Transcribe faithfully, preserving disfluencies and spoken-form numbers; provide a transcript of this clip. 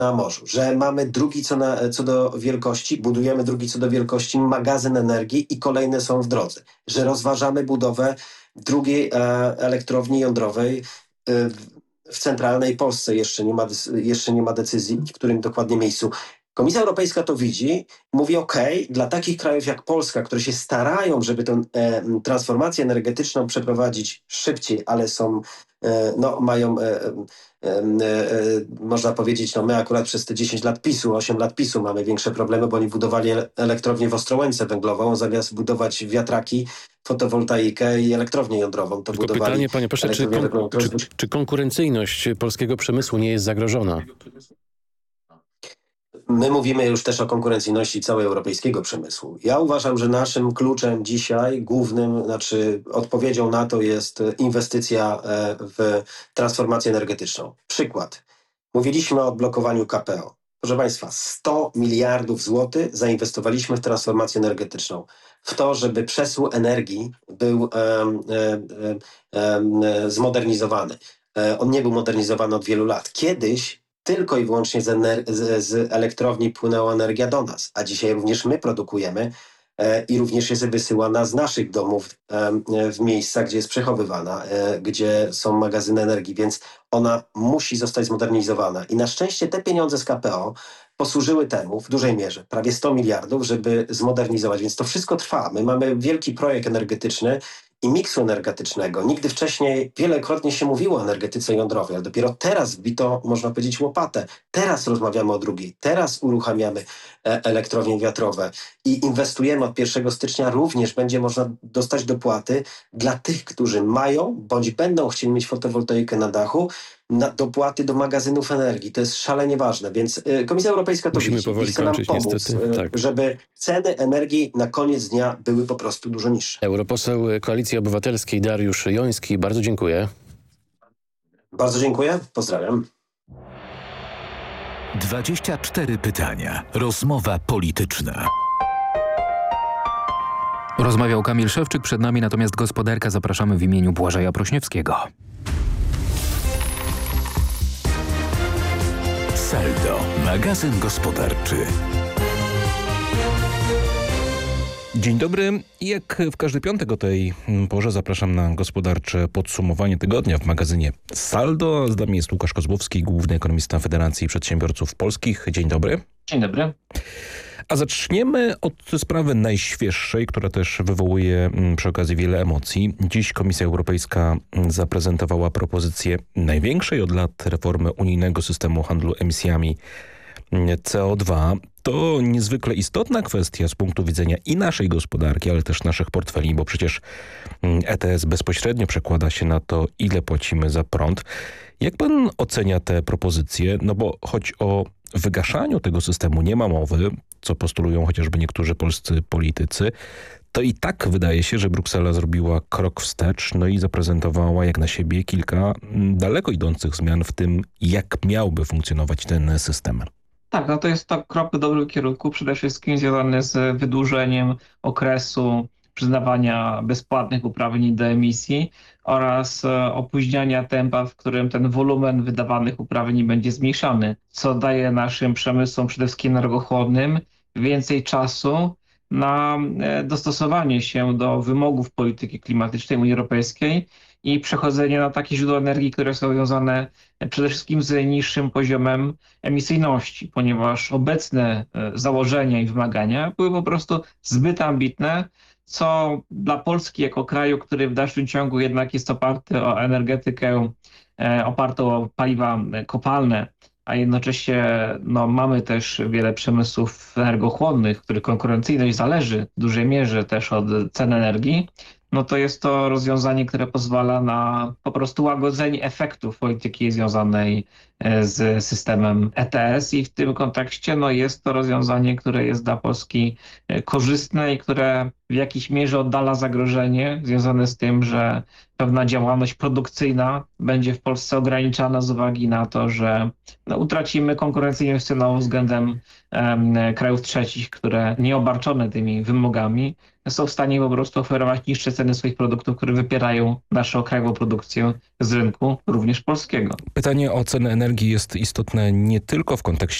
na morzu, że mamy drugi co, na, co do wielkości, budujemy drugi co do wielkości magazyn energii i kolejne są w drodze, że rozważamy budowę drugiej e, elektrowni jądrowej e, w centralnej Polsce. Jeszcze nie ma, jeszcze nie ma decyzji, w którym dokładnie miejscu. Komisja Europejska to widzi, mówi ok, dla takich krajów jak Polska, które się starają, żeby tę e, transformację energetyczną przeprowadzić szybciej, ale są, e, no mają, e, e, e, można powiedzieć, no my akurat przez te dziesięć lat PiSu, osiem lat PiSu mamy większe problemy, bo oni budowali elektrownię w Ostrołęce węglową, zamiast budować wiatraki, fotowoltaikę i elektrownię jądrową. To Tylko budowali pytanie, panie pośle, czy, kon, czy, czy konkurencyjność polskiego przemysłu nie jest zagrożona? My mówimy już też o konkurencyjności całego europejskiego przemysłu. Ja uważam, że naszym kluczem dzisiaj, głównym, znaczy odpowiedzią na to jest inwestycja w transformację energetyczną. Przykład. Mówiliśmy o odblokowaniu K P O. Proszę Państwa, sto miliardów złotych zainwestowaliśmy w transformację energetyczną. W to, żeby przesył energii był um, um, um, zmodernizowany. On nie był modernizowany od wielu lat. Kiedyś tylko i wyłącznie z, ener- z, z elektrowni płynęła energia do nas, a dzisiaj również my produkujemy e, i również jest wysyłana z naszych domów e, w miejsca, gdzie jest przechowywana, e, gdzie są magazyny energii, więc ona musi zostać zmodernizowana. I na szczęście te pieniądze z K P O posłużyły temu w dużej mierze, prawie sto miliardów, żeby zmodernizować, więc to wszystko trwa. My mamy wielki projekt energetyczny i miksu energetycznego. Nigdy wcześniej wielokrotnie się mówiło o energetyce jądrowej, ale dopiero teraz wbito, można powiedzieć, łopatę. Teraz rozmawiamy o drugiej. Teraz uruchamiamy e, elektrownie wiatrowe i inwestujemy od pierwszego stycznia. Również będzie można dostać dopłaty dla tych, którzy mają bądź będą chcieli mieć fotowoltaikę na dachu, na dopłaty do magazynów energii. To jest szalenie ważne, więc y, Komisja Europejska to Musimy widzi powoli i chce nam kończyć, pomóc, niestety. y, Tak. żeby ceny energii na koniec dnia były po prostu dużo niższe. Europoseł Koalicji Obywatelskiej Dariusz Joński, bardzo dziękuję. Bardzo dziękuję, pozdrawiam. dwadzieścia cztery pytania. Rozmowa polityczna. Rozmawiał Kamil Szewczyk, przed nami natomiast gospodarka. Zapraszamy w imieniu Błażeja Prośniewskiego. Saldo, magazyn gospodarczy. Dzień dobry. Jak w każdy piątek o tej porze zapraszam na gospodarcze podsumowanie tygodnia w magazynie Saldo. Z nami jest Łukasz Kozłowski, główny ekonomista Federacji Przedsiębiorców Polskich. Dzień dobry. Dzień dobry. A zaczniemy od sprawy najświeższej, która też wywołuje przy okazji wiele emocji. Dziś Komisja Europejska zaprezentowała propozycję największej od lat reformy unijnego systemu handlu emisjami C O dwa. To niezwykle istotna kwestia z punktu widzenia i naszej gospodarki, ale też naszych portfeli, bo przecież E T S bezpośrednio przekłada się na to, ile płacimy za prąd. Jak pan ocenia te propozycje? No bo choć o wygaszaniu tego systemu nie ma mowy, co postulują chociażby niektórzy polscy politycy, to i tak wydaje się, że Bruksela zrobiła krok wstecz, no i zaprezentowała jak na siebie kilka daleko idących zmian w tym, jak miałby funkcjonować ten system. Tak, no to jest to krok w dobrym kierunku, przede wszystkim związany z wydłużeniem okresu przyznawania bezpłatnych uprawnień do emisji oraz opóźniania tempa, w którym ten wolumen wydawanych uprawnień będzie zmniejszany, co daje naszym przemysłom, przede wszystkim energochłonnym, więcej czasu na dostosowanie się do wymogów polityki klimatycznej Unii Europejskiej i przechodzenie na takie źródła energii, które są związane przede wszystkim z niższym poziomem emisyjności, ponieważ obecne założenia i wymagania były po prostu zbyt ambitne, co dla Polski jako kraju, który w dalszym ciągu jednak jest oparty o energetykę e, opartą o paliwa kopalne, a jednocześnie no, mamy też wiele przemysłów energochłonnych, których konkurencyjność zależy w dużej mierze też od cen energii, no to jest to rozwiązanie, które pozwala na po prostu łagodzenie efektów polityki związanej z systemem E T S i w tym kontekście no, jest to rozwiązanie, które jest dla Polski korzystne i które w jakiejś mierze oddala zagrożenie związane z tym, że pewna działalność produkcyjna będzie w Polsce ograniczana z uwagi na to, że no, utracimy konkurencyjność cenową względem um, krajów trzecich, które nie obarczone tymi wymogami są w stanie po prostu oferować niższe ceny swoich produktów, które wypierają naszą krajową produkcję z rynku, również polskiego. Pytanie o cenę energii jest istotne nie tylko w kontekście